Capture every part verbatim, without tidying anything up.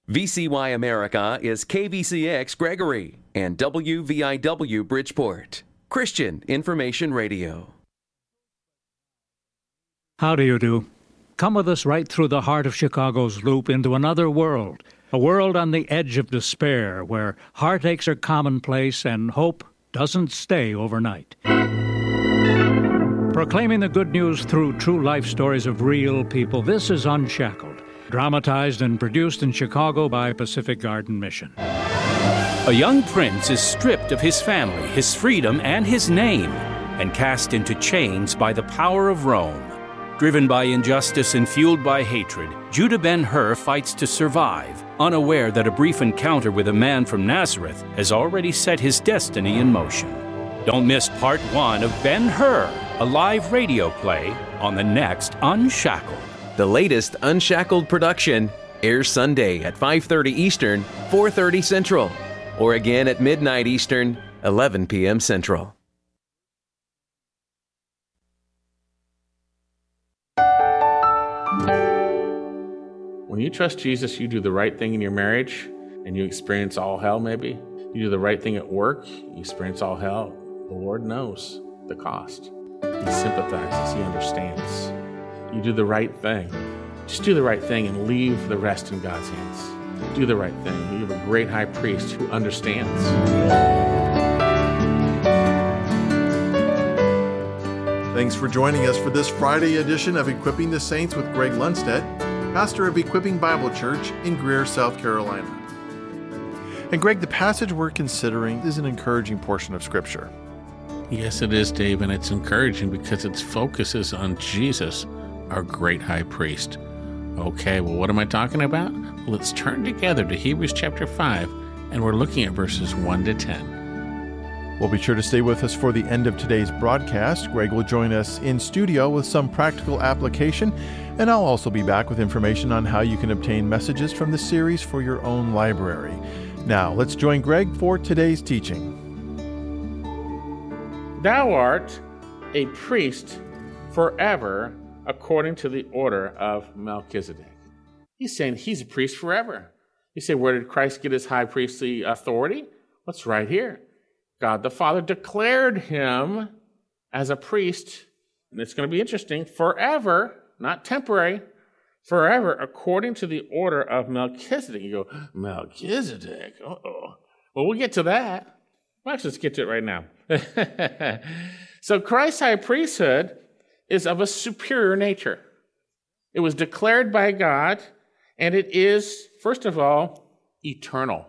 V C Y America is K V C X Gregory and W V I W Bridgeport. Christian Information Radio. How do you do? Come with us right through the heart of Chicago's loop into another world, a world on the edge of despair where heartaches are commonplace and hope doesn't stay overnight. Proclaiming the good news through true life stories of real people, this is Unshackled, dramatized and produced in Chicago by Pacific Garden Mission. A young prince is stripped of his family, his freedom, and his name, and cast into chains by the power of Rome. Driven by injustice and fueled by hatred, Judah Ben-Hur fights to survive, unaware that a brief encounter with a man from Nazareth has already set his destiny in motion. Don't miss part one of Ben-Hur, a live radio play on the next Unshackled. The latest Unshackled production airs Sunday at five thirty Eastern, four thirty Central, or again at midnight Eastern, eleven p.m. Central. When you trust Jesus, you do the right thing in your marriage, and you experience all hell maybe. You do the right thing at work, you experience all hell. The Lord knows the cost. He sympathizes, He understands. You do the right thing. Just do the right thing and leave the rest in God's hands. Do the right thing. You have a great high priest who understands. Thanks for joining us for this Friday edition of Equipping the Saints with Greg Lundstedt, pastor of Equipping Bible Church in Greer, South Carolina. And Greg, the passage we're considering is an encouraging portion of Scripture. Yes, it is, Dave, and it's encouraging because its focus is on Jesus, our great high priest. Okay, well, what am I talking about? Let's turn together to Hebrews chapter five, and we're looking at verses one to ten. Well, be sure to stay with us for the end of today's broadcast. Greg will join us in studio with some practical application, and I'll also be back with information on how you can obtain messages from the series for your own library. Now, let's join Greg for today's teaching. Thou art a priest forever according to the order of Melchizedek. He's saying he's a priest forever. You say, where did Christ get his high priestly authority? What's right here? God the Father declared him as a priest, and it's going to be interesting, forever, not temporary, forever, according to the order of Melchizedek. You go, Melchizedek? Uh-oh. Well, we'll get to that. Well, actually, let's get to it right now. So Christ's high priesthood is of a superior nature. It was declared by God, and it is, first of all, eternal.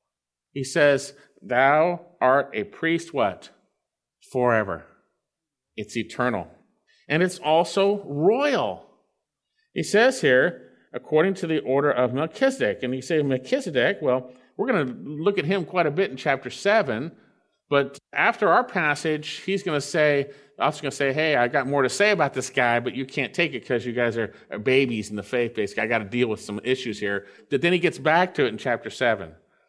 He says, thou art a priest, what? Forever. It's eternal. And it's also royal. He says here, according to the order of Melchizedek. And you say, Melchizedek, well, we're going to look at him quite a bit in chapter seven. But after our passage, he's going to say, I was going to say, hey, I got more to say about this guy, but you can't take it because you guys are, are babies in the faith, basically. I got to deal with some issues here. But then he gets back to it in chapter seven.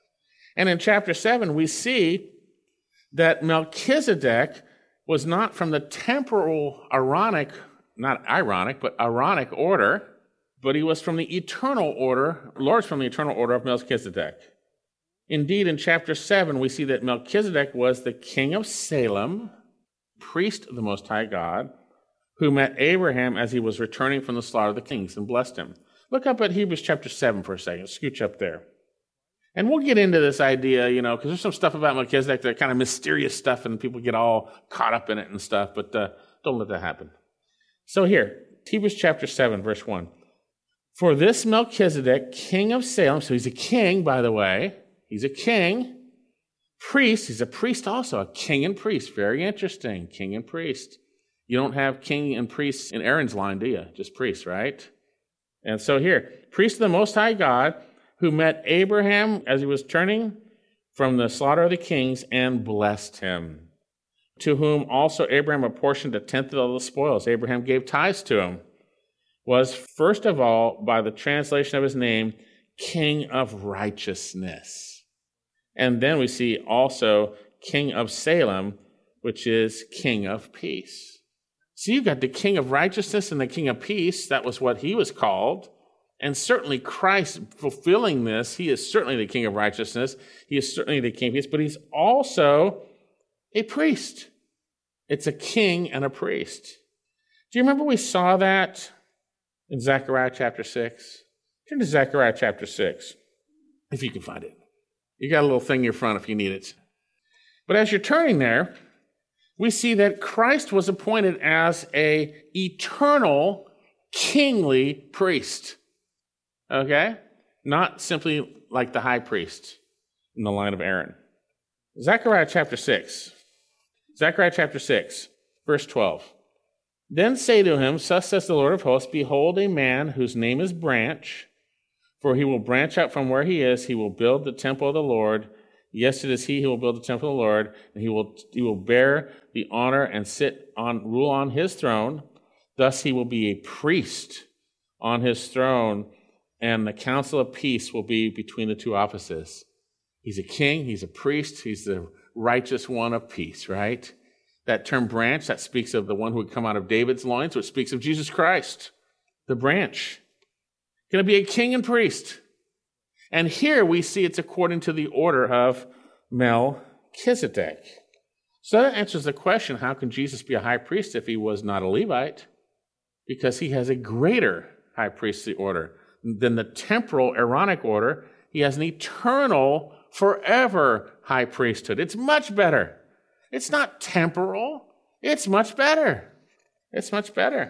And in chapter seven, we see that Melchizedek was not from the temporal Aaronic, not ironic, but Aaronic order, but he was from the eternal order, Lord's from the eternal order of Melchizedek. Indeed, in chapter seven, we see that Melchizedek was the king of Salem, priest of the Most High God, who met Abraham as he was returning from the slaughter of the kings and blessed him. Look up at Hebrews chapter seven for a second. Scooch up there. And we'll get into this idea, you know, because there's some stuff about Melchizedek, that kind of mysterious stuff, and people get all caught up in it and stuff, but uh, don't let that happen. So here, Hebrews chapter seven, verse one. For this Melchizedek, king of Salem, so he's a king, by the way, he's a king, priest, he's a priest also, a king and priest, very interesting, king and priest. You don't have king and priest in Aaron's line, do you? Just priest, right? And so here, priest of the Most High God, who met Abraham as he was turning from the slaughter of the kings and blessed him, to whom also Abraham apportioned a tenth of all the spoils. Abraham gave tithes to him, was first of all, by the translation of his name, King of Righteousness. And then we see also King of Salem, which is King of Peace. So you've got the King of Righteousness and the King of Peace. That was what he was called. And certainly Christ fulfilling this, he is certainly the King of righteousness. He is certainly the King of peace, but he's also a priest. It's a king and a priest. Do you remember we saw that in Zechariah chapter six? Turn to Zechariah chapter six, if you can find it. You got a little thing in your front if you need it. But as you're turning there, we see that Christ was appointed as an eternal kingly priest. Okay? Not simply like the high priest in the line of Aaron. Zechariah chapter six. Zechariah chapter six, verse twelve. Then say to him, thus says the Lord of hosts, behold a man whose name is Branch, for he will branch out from where he is. He will build the temple of the Lord. Yes, it is he who will build the temple of the Lord, and he will he will bear the honor and sit on rule on his throne. Thus he will be a priest on his throne, and the council of peace will be between the two offices. He's a king, he's a priest, he's the righteous one of peace, right? That term branch, that speaks of the one who would come out of David's loins, which speaks of Jesus Christ, the branch. Going to be a king and priest. And here we see it's according to the order of Melchizedek. So that answers the question, how can Jesus be a high priest if he was not a Levite? Because he has a greater high priestly order than the temporal Aaronic order. He has an eternal, forever high priesthood. It's much better. It's not temporal. It's much better. It's much better.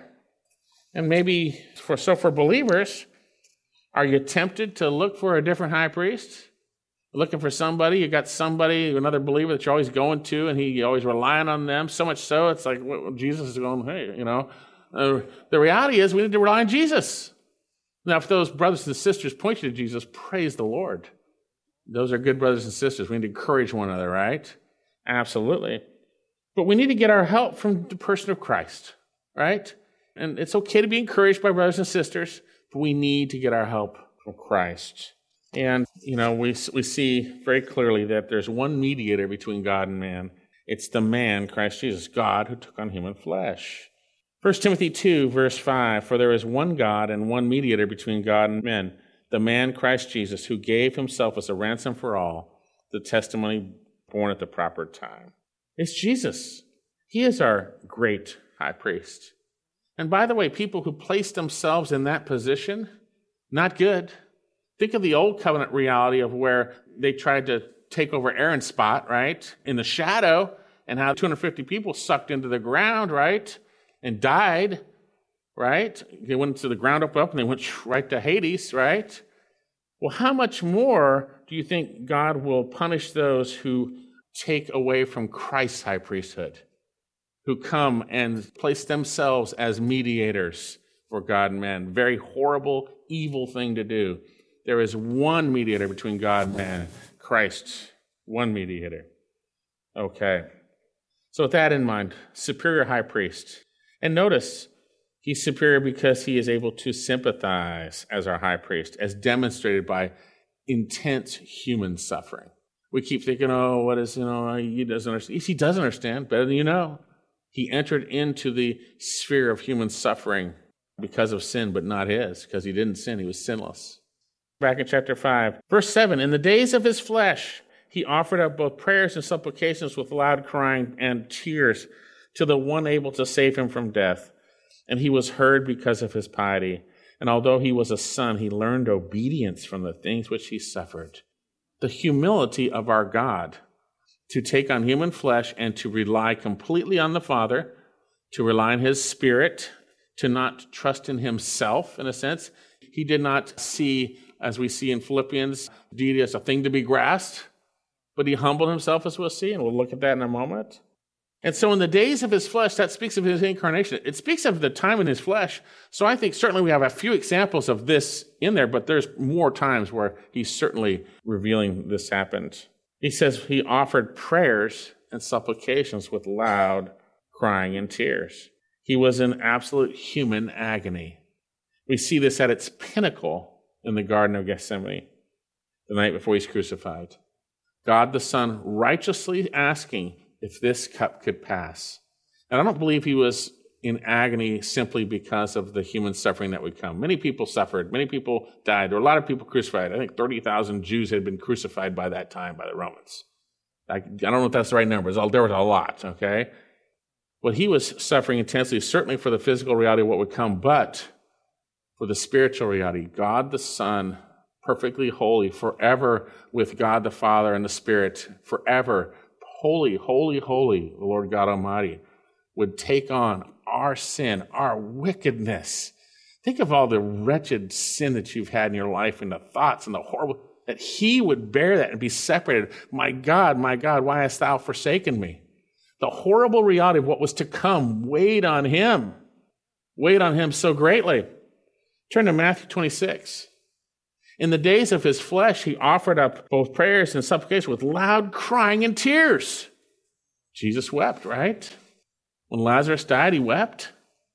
And maybe for so for believers, are you tempted to look for a different high priest? Looking for somebody, you got somebody, another believer that you're always going to, and he you're always relying on them. So much so, it's like well, Jesus is going, hey, you know. Uh, the reality is we need to rely on Jesus. Now, if those brothers and sisters point you to Jesus, praise the Lord. Those are good brothers and sisters. We need to encourage one another, right? Absolutely. But we need to get our help from the person of Christ, right? And it's okay to be encouraged by brothers and sisters, but we need to get our help from Christ. And, you know, we we see very clearly that there's one mediator between God and man. It's the man, Christ Jesus, God, who took on human flesh. First Timothy two, verse five, for there is one God and one mediator between God and men, the man Christ Jesus, who gave himself as a ransom for all, the testimony born at the proper time. It's Jesus. He is our great high priest. And by the way, people who place themselves in that position, not good. Think of the old covenant reality of where they tried to take over Aaron's spot, right? In the shadow, and how two hundred fifty people sucked into the ground, right? And died, right? They went to the ground up, up, and they went right to Hades, right? Well, how much more do you think God will punish those who take away from Christ's high priesthood, who come and place themselves as mediators for God and man? Very horrible, evil thing to do. There is one mediator between God and man, Christ, one mediator. Okay. So with that in mind, superior high priest. And notice, he's superior because he is able to sympathize as our high priest, as demonstrated by intense human suffering. We keep thinking, oh, what is, you know, he doesn't understand. He does understand better than you know. He entered into the sphere of human suffering because of sin, but not his, because he didn't sin. He was sinless. Back in chapter five, verse seven, in the days of his flesh, he offered up both prayers and supplications with loud crying and tears to the one able to save him from death. And he was heard because of his piety. And although he was a son, he learned obedience from the things which he suffered. The humility of our God to take on human flesh and to rely completely on the Father, to rely on his Spirit, to not trust in himself, in a sense. He did not see, as we see in Philippians, deity as a thing to be grasped, but he humbled himself, as we'll see, and we'll look at that in a moment. And so in the days of his flesh, that speaks of his incarnation. It speaks of the time in his flesh. So I think certainly we have a few examples of this in there, but there's more times where he's certainly revealing this happened. He says he offered prayers and supplications with loud crying and tears. He was in absolute human agony. We see this at its pinnacle in the Garden of Gethsemane, the night before he's crucified. God the Son righteously asking if this cup could pass. And I don't believe he was in agony simply because of the human suffering that would come. Many people suffered. Many people died. There were a lot of people crucified. I think thirty thousand Jews had been crucified by that time by the Romans. I, I don't know if that's the right number. There was a lot, okay? But he was suffering intensely, certainly for the physical reality of what would come, but for the spiritual reality. God the Son, perfectly holy, forever with God the Father and the Spirit, forever, holy, holy, holy, the Lord God Almighty, would take on our sin, our wickedness. Think of all the wretched sin that you've had in your life and the thoughts and the horrible, that he would bear that and be separated. My God, my God, why hast thou forsaken me? The horrible reality of what was to come weighed on him, weighed on him so greatly. Turn to Matthew twenty-six. In the days of his flesh, he offered up both prayers and supplication with loud crying and tears. Jesus wept, right? When Lazarus died, he wept,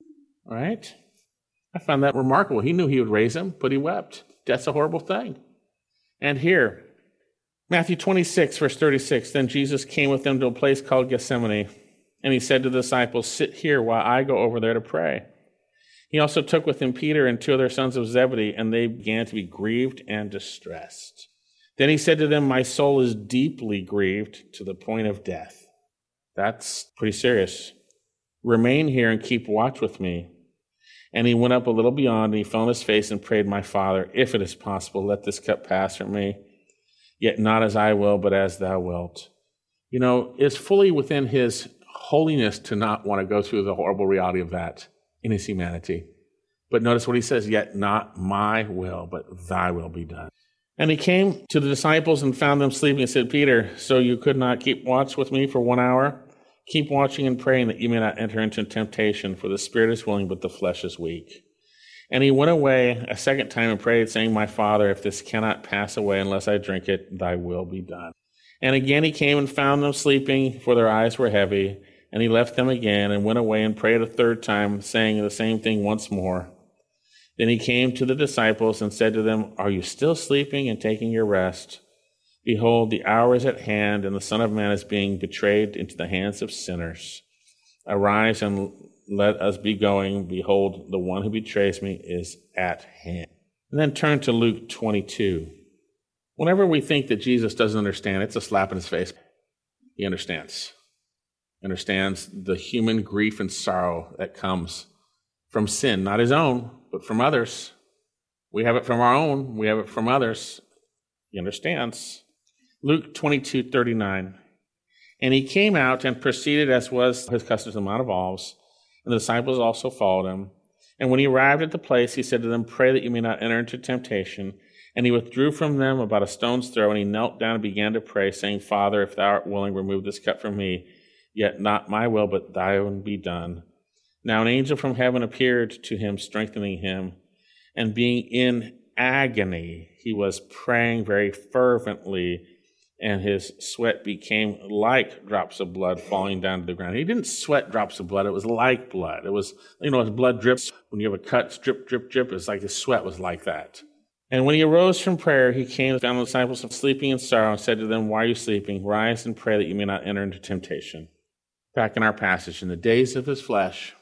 right? I found that remarkable. He knew he would raise him, but he wept. That's a horrible thing. And here, Matthew twenty-six, verse thirty-six, then Jesus came with them to a place called Gethsemane, and he said to the disciples, sit here while I go over there to pray. He also took with him Peter and two other sons of Zebedee, and they began to be grieved and distressed. Then he said to them, my soul is deeply grieved to the point of death. That's pretty serious. Remain here and keep watch with me. And he went up a little beyond, and he fell on his face and prayed, my Father, if it is possible, let this cup pass from me. Yet not as I will, but as thou wilt. You know, it's fully within his holiness to not want to go through the horrible reality of that in his humanity. But notice what he says, yet not my will, but thy will be done. And he came to the disciples and found them sleeping and said, Peter, so you could not keep watch with me for one hour? Keep watching and praying that you may not enter into temptation, for the spirit is willing, but the flesh is weak. And he went away a second time and prayed, saying, my Father, if this cannot pass away unless I drink it, thy will be done. And again he came and found them sleeping, for their eyes were heavy. And he left them again and went away and prayed a third time, saying the same thing once more. Then he came to the disciples and said to them, are you still sleeping and taking your rest? Behold, the hour is at hand, and the Son of Man is being betrayed into the hands of sinners. Arise and let us be going. Behold, the one who betrays me is at hand. And then turn to Luke twenty-two. Whenever we think that Jesus doesn't understand, it's a slap in his face. He understands. He understands the human grief and sorrow that comes from sin, not his own, but from others. We have it from our own. We have it from others. He understands. Luke twenty-two thirty-nine. And he came out and proceeded as was his custom to the Mount of Olives, and the disciples also followed him. And when he arrived at the place, he said to them, pray that you may not enter into temptation. And he withdrew from them about a stone's throw, and he knelt down and began to pray, saying, Father, if thou art willing, remove this cup from me. Yet not my will, but thy will be done. Now an angel from heaven appeared to him, strengthening him. And being in agony, he was praying very fervently, and his sweat became like drops of blood falling down to the ground. He didn't sweat drops of blood. It was like blood. It was, you know, as blood drips. When you have a cut, drip, drip, drip. It's like his sweat was like that. And when he arose from prayer, he came and found the disciples sleeping in sorrow and said to them, why are you sleeping? Rise and pray that you may not enter into temptation. Back in our passage, in the days of his flesh,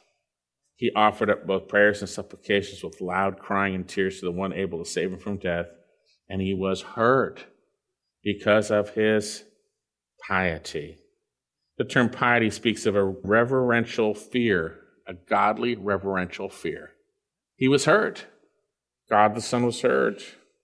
he offered up both prayers and supplications with loud crying and tears to the one able to save him from death. And he was heard because of his piety. The term piety speaks of a reverential fear, a godly reverential fear. He was heard. God the Son was heard.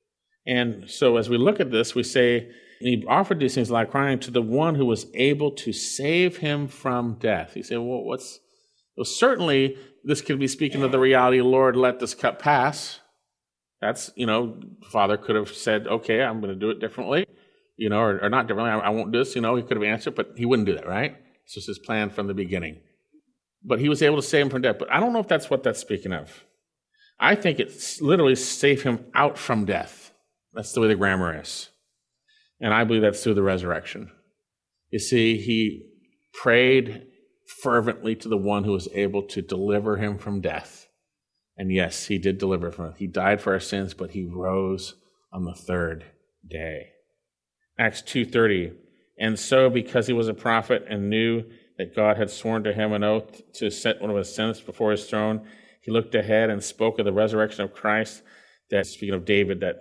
And so as we look at this, we say, and he offered these things like crying to the one who was able to save him from death. You say, well, what's, well, certainly this could be speaking of the reality, Lord, let this cup pass. That's, you know, Father could have said, okay, I'm going to do it differently, you know, or, or not differently. I, I won't do this, you know, he could have answered, but he wouldn't do that, right? This was his plan from the beginning. But he was able to save him from death. But I don't know if that's what that's speaking of. I think it's literally save him out from death. That's the way the grammar is. And I believe that's through the resurrection. You see, he prayed fervently to the one who was able to deliver him from death. And yes, he did deliver from it. He died for our sins, but he rose on the third day. Acts two thirty. And so, because he was a prophet and knew that God had sworn to him an oath to set one of his sons before his throne. He looked ahead and spoke of the resurrection of Christ, that, speaking of David, that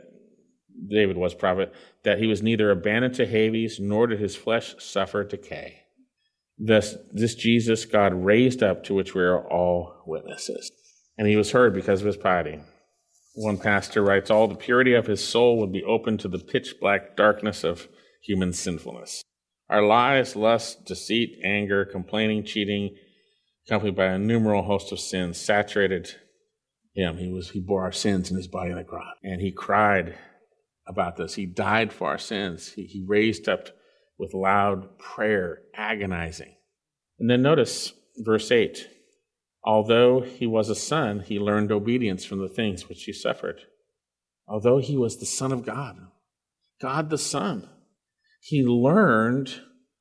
David was prophet, that he was neither abandoned to Hades, nor did his flesh suffer decay. This, this Jesus God raised up, to which we are all witnesses. And he was heard because of his piety. One pastor writes, all the purity of his soul would be open to the pitch-black darkness of human sinfulness. Our lies, lust, deceit, anger, complaining, cheating, accompanied by a numerous host of sins, saturated him. He was he bore our sins in his body on the cross. And he cried about this. He died for our sins. He, he raised up with loud prayer, agonizing. And then notice verse eight. Although he was a son, he learned obedience from the things which he suffered. Although he was the Son of God, God the Son, he learned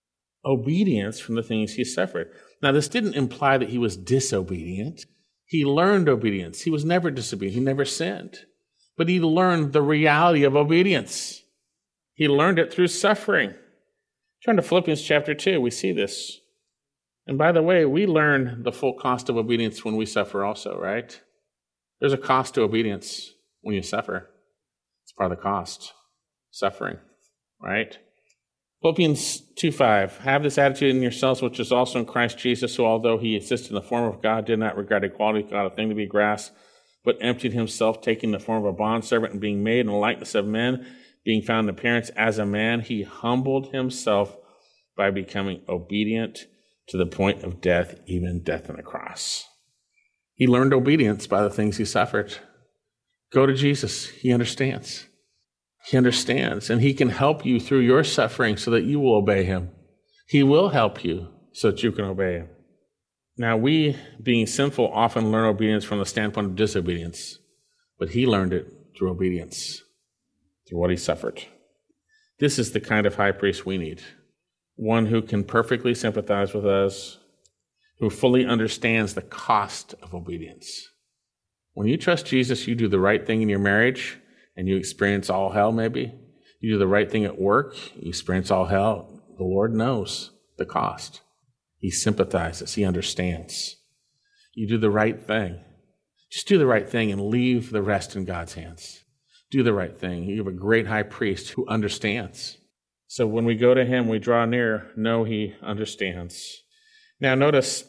obedience from the things he suffered. Now, this didn't imply that he was disobedient. He learned obedience. He was never disobedient. He never sinned. But he learned the reality of obedience. He learned it through suffering. Turn to Philippians chapter two. We see this. And by the way, we learn the full cost of obedience when we suffer also, right? There's a cost to obedience when you suffer. It's part of the cost. Suffering, right? Philippians two five, have this attitude in yourselves, which is also in Christ Jesus, who although he existed in the form of God, did not regard equality with God a thing to be grasped, but emptied himself, taking the form of a bondservant and being made in the likeness of men, being found in appearance as a man, he humbled himself by becoming obedient to the point of death, even death on the cross. He learned obedience by the things he suffered. Go to Jesus. He understands. He understands, and he can help you through your suffering so that you will obey him. He will help you so that you can obey him. Now, we, being sinful, often learn obedience from the standpoint of disobedience, but he learned it through obedience, through what he suffered. This is the kind of high priest we need. One who can perfectly sympathize with us, who fully understands the cost of obedience. When you trust Jesus, you do the right thing in your marriage, and you experience all hell maybe. You do the right thing at work, you experience all hell. The Lord knows the cost. He sympathizes, he understands. You do the right thing. Just do the right thing and leave the rest in God's hands. Do the right thing. You have a great high priest who understands. So when we go to him, we draw near, know he understands. Now notice,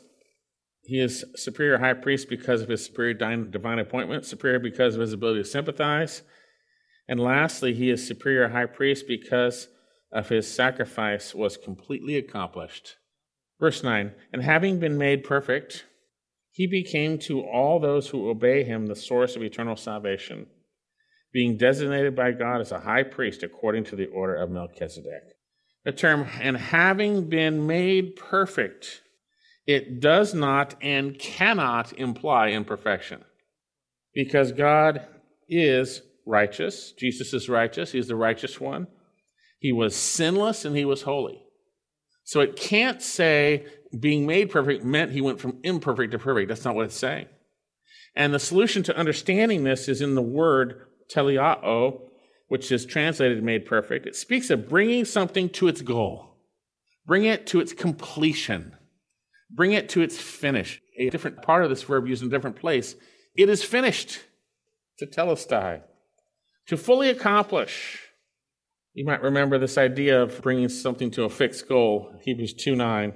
he is superior high priest because of his superior divine appointment, superior because of his ability to sympathize. And lastly, he is superior high priest because of his sacrifice was completely accomplished. Verse nine, and having been made perfect, he became to all those who obey him the source of eternal salvation, being designated by God as a high priest according to the order of Melchizedek. The term, and having been made perfect, it does not and cannot imply imperfection, because God is righteous. Jesus is righteous. He's the righteous one. He was sinless and he was holy. So it can't say being made perfect meant he went from imperfect to perfect. That's not what it's saying. And the solution to understanding this is in the word teleao, which is translated made perfect. It speaks of bringing something to its goal. Bring it to its completion. Bring it to its finish. A different part of this verb used in a different place. It is finished. To telestai. To fully accomplish. You might remember this idea of bringing something to a fixed goal, Hebrews two nine.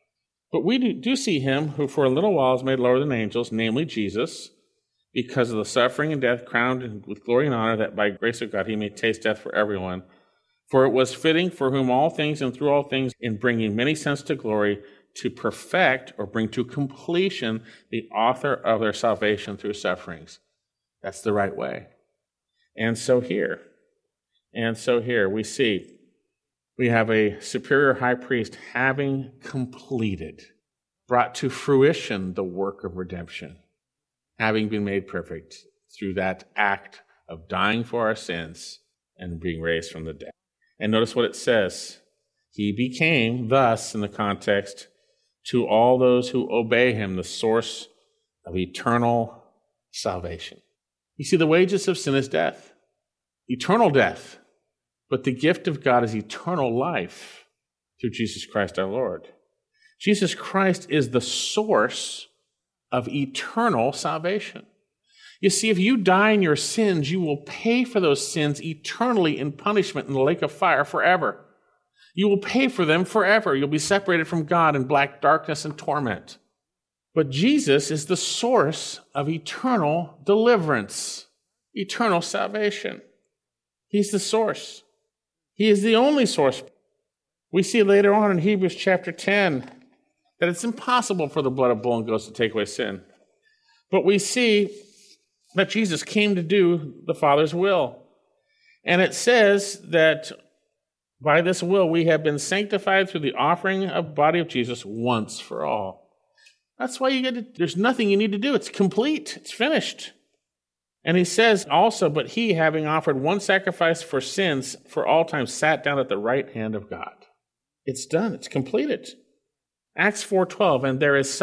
But we do, do see him who for a little while is made lower than angels, namely Jesus, because of the suffering and death, crowned with glory and honor, that by grace of God he may taste death for everyone. For it was fitting, for whom all things and through all things, in bringing many sons to glory, to perfect or bring to completion the author of their salvation through sufferings. That's the right way. And so here, and so here we see we have a superior high priest having completed, brought to fruition the work of redemption, having been made perfect through that act of dying for our sins and being raised from the dead. And notice what it says. He became, thus, in the context, to all those who obey him, the source of eternal salvation. You see, the wages of sin is death, eternal death. But the gift of God is eternal life through Jesus Christ our Lord. Jesus Christ is the source of eternal salvation. You see, if you die in your sins, you will pay for those sins eternally in punishment in the lake of fire forever. You will pay for them forever. You'll be separated from God in black darkness and torment. But Jesus is the source of eternal deliverance, eternal salvation. He's the source. He is the only source. We see later on in Hebrews chapter ten that it's impossible for the blood of bull and goats to take away sin. But we see that Jesus came to do the Father's will. And it says that by this will we have been sanctified through the offering of body of Jesus once for all. That's why you get to, there's nothing you need to do. It's complete. It's finished. And he says also, but he, having offered one sacrifice for sins for all time, sat down at the right hand of God. It's done. It's completed. Acts four twelve, and there is